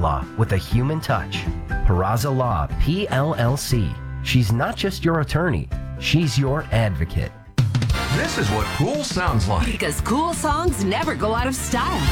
law with a human touch. Peraza Law, PLLC. She's not just your attorney, she's your advocate. This is what cool sounds like. Because cool songs never go out of style.